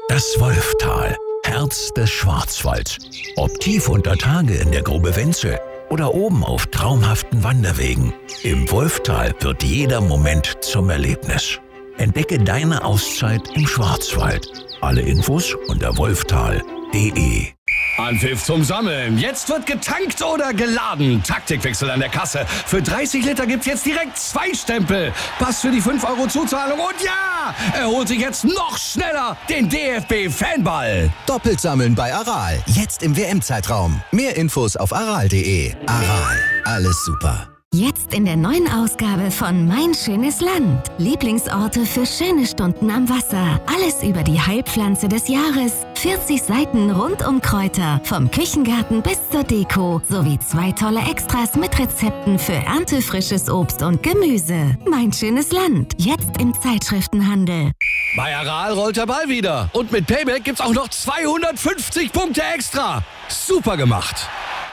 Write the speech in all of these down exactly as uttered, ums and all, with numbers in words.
Das Wolftal, Herz des Schwarzwalds. Ob tief unter Tage in der Grube Wenzel oder oben auf traumhaften Wanderwegen. Im Wolftal wird jeder Moment zum Erlebnis. Entdecke deine Auszeit im Schwarzwald. Alle Infos unter wolftal punkt de. Anpfiff zum Sammeln. Jetzt wird getankt oder geladen. Taktikwechsel an der Kasse. Für dreißig Liter gibt's jetzt direkt zwei Stempel. Pass für die fünf Euro Zuzahlung. Und ja, er holt sich jetzt noch schneller den D F B-Fanball. Doppelt sammeln bei Aral. Jetzt im W M-Zeitraum. Mehr Infos auf aral punkt de. Aral. Alles super. Jetzt in der neuen Ausgabe von Mein schönes Land. Lieblingsorte für schöne Stunden am Wasser. Alles über die Heilpflanze des Jahres. vierzig Seiten rund um Kräuter. Vom Küchengarten bis zur Deko. Sowie zwei tolle Extras mit Rezepten für erntefrisches Obst und Gemüse. Mein schönes Land. Jetzt im Zeitschriftenhandel. Bei Aral rollt der Ball wieder. Und mit Payback gibt's auch noch zweihundertfünfzig Punkte extra. Super gemacht.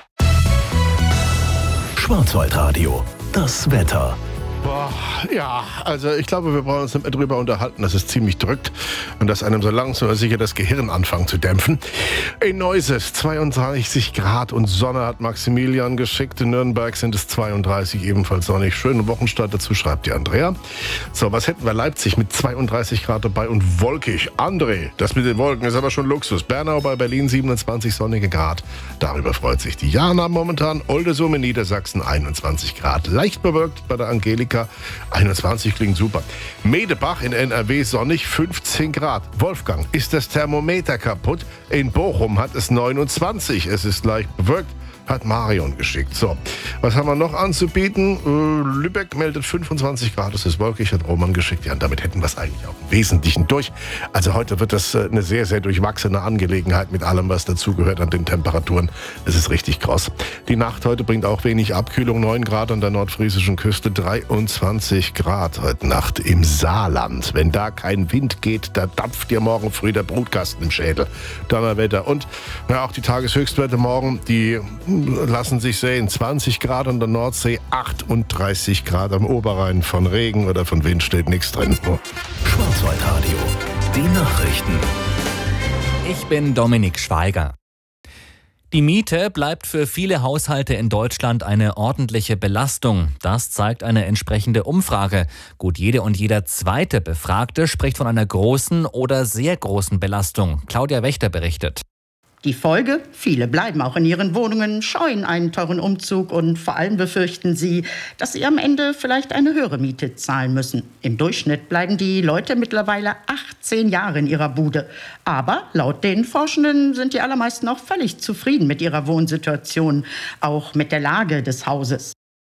Schwarzwaldradio, das Wetter. Boah, ja, also ich glaube, wir brauchen uns nicht mehr drüber unterhalten, dass es ziemlich drückt und dass einem so langsam aber sicher das Gehirn anfängt zu dämpfen. In Neuses zweiunddreißig Grad und Sonne hat Maximilian geschickt. In Nürnberg sind es zweiunddreißig, ebenfalls sonnig. Schönen Wochenstart dazu, schreibt die Andrea. So, was hätten wir? Leipzig mit zweiunddreißig Grad dabei und wolkig. André, das mit den Wolken ist aber schon Luxus. Bernau bei Berlin siebenundzwanzig sonnige Grad. Darüber freut sich die Jana momentan. Oldesum in Niedersachsen einundzwanzig Grad. Leicht bewölkt bei der Angelika. einundzwanzig klingt super. Medebach in N R W sonnig, fünfzehn Grad. Wolfgang, ist das Thermometer kaputt? In Bochum hat es neunundzwanzig. Es ist leicht bewölkt. Hat Marion geschickt. So, was haben wir noch anzubieten? Äh, Lübeck meldet fünfundzwanzig Grad, es ist wolkig, hat Roman geschickt. Ja, und damit hätten wir es eigentlich auch im Wesentlichen durch. Also heute wird das äh, eine sehr, sehr durchwachsene Angelegenheit mit allem, was dazugehört an den Temperaturen. Es ist richtig krass. Die Nacht heute bringt auch wenig Abkühlung, neun Grad an der nordfriesischen Küste, dreiundzwanzig Grad heute Nacht im Saarland. Wenn da kein Wind geht, da dampft dir morgen früh der Brutkasten im Schädel. Donnerwetter. Und ja, auch die Tageshöchstwerte morgen, die lassen sich sehen. zwanzig Grad an der Nordsee, achtunddreißig Grad am Oberrhein. Von Regen oder von Wind steht nichts drin. Oh. Schwarzwaldradio, die Nachrichten. Ich bin Dominik Schweiger. Die Miete bleibt für viele Haushalte in Deutschland eine ordentliche Belastung. Das zeigt eine entsprechende Umfrage. Gut jede und jeder zweite Befragte spricht von einer großen oder sehr großen Belastung. Claudia Wächter berichtet. Die Folge? Viele bleiben auch in ihren Wohnungen, scheuen einen teuren Umzug und vor allem befürchten sie, dass sie am Ende vielleicht eine höhere Miete zahlen müssen. Im Durchschnitt bleiben die Leute mittlerweile achtzehn Jahre in ihrer Bude. Aber laut den Forschenden sind die allermeisten auch völlig zufrieden mit ihrer Wohnsituation, auch mit der Lage des Hauses.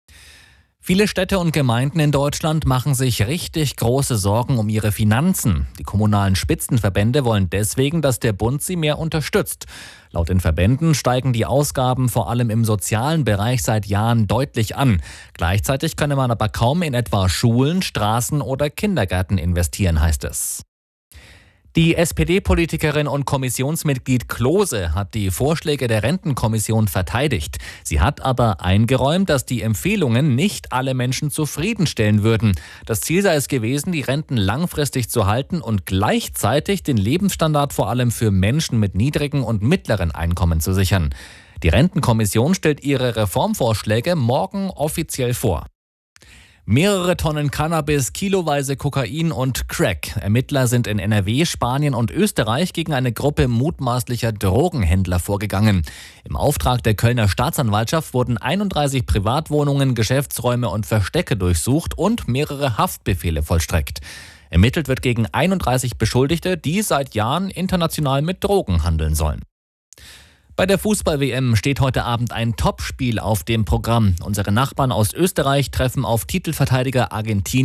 Viele Städte und Gemeinden in Deutschland machen sich richtig große Sorgen um ihre Finanzen. Die kommunalen Spitzenverbände wollen deswegen, dass der Bund sie mehr unterstützt. Laut den Verbänden steigen die Ausgaben vor allem im sozialen Bereich seit Jahren deutlich an. Gleichzeitig könne man aber kaum in etwa Schulen, Straßen oder Kindergärten investieren, heißt es. Die S P D-Politikerin und Kommissionsmitglied Klose hat die Vorschläge der Rentenkommission verteidigt. Sie hat aber eingeräumt, dass die Empfehlungen nicht alle Menschen zufriedenstellen würden. Das Ziel sei es gewesen, die Renten langfristig zu halten und gleichzeitig den Lebensstandard vor allem für Menschen mit niedrigen und mittleren Einkommen zu sichern. Die Rentenkommission stellt ihre Reformvorschläge morgen offiziell vor. Mehrere Tonnen Cannabis, kiloweise Kokain und Crack. Ermittler sind in N R W, Spanien und Österreich gegen eine Gruppe mutmaßlicher Drogenhändler vorgegangen. Im Auftrag der Kölner Staatsanwaltschaft wurden einunddreißig Privatwohnungen, Geschäftsräume und Verstecke durchsucht und mehrere Haftbefehle vollstreckt. Ermittelt wird gegen einunddreißig Beschuldigte, die seit Jahren international mit Drogen handeln sollen. Bei der Fußball-W M steht heute Abend ein Topspiel auf dem Programm. Unsere Nachbarn aus Österreich treffen auf Titelverteidiger Argentinien.